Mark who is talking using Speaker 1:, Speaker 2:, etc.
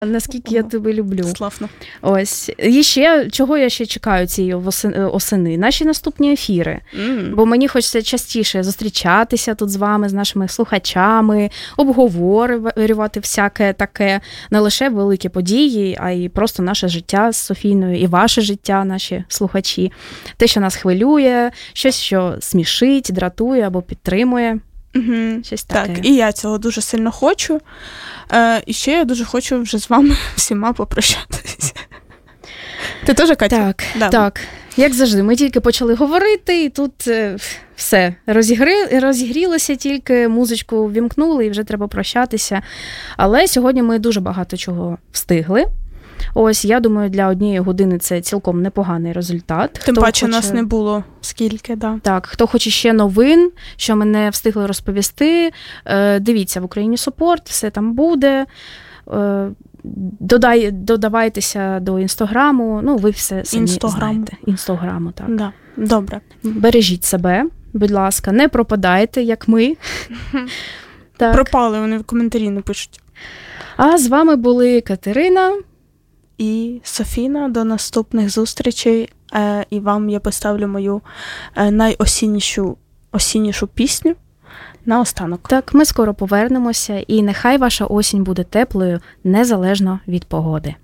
Speaker 1: Наскільки я тебе люблю.
Speaker 2: Славно.
Speaker 1: Ось. І ще, чого я ще чекаю цієї осени? Наші наступні ефіри. Бо мені хочеться частіше зустрічатися тут з вами, з нашими слухачами, обговорювати всяке таке, не лише великі події, а й просто наше життя з Софійною, і ваше життя, наші слухачі. Те, що нас хвилює, щось, що смішить, дратує або підтримує. Щось таке.
Speaker 2: Так, і я цього дуже сильно хочу. І ще я дуже хочу вже з вами всіма попрощатися. Ти теж, Катя?
Speaker 1: Так. Як завжди, ми тільки почали говорити, і тут все, розігрілося тільки, музичку ввімкнули, і вже треба прощатися. Але сьогодні ми дуже багато чого встигли. Ось, я думаю, для 1 години це цілком непоганий результат.
Speaker 2: Тим паче нас не було скільки, да.
Speaker 1: Так, хто хоче ще новин, що ми не встигли розповісти, дивіться в Україні Супорт, все там буде. Додавайтеся до Інстаграму, ви все самі знаєте. Інстаграму, так.
Speaker 2: Да. Добре.
Speaker 1: Бережіть себе, будь ласка, не пропадайте, як ми.
Speaker 2: Так. Пропали, вони в коментарі не пишуть.
Speaker 1: А з вами були Катерина
Speaker 2: і Софіна. До наступних зустрічей. І вам я поставлю мою найосіннішу пісню наостанок.
Speaker 1: Так, ми скоро повернемося, і нехай ваша осінь буде теплою, незалежно від погоди.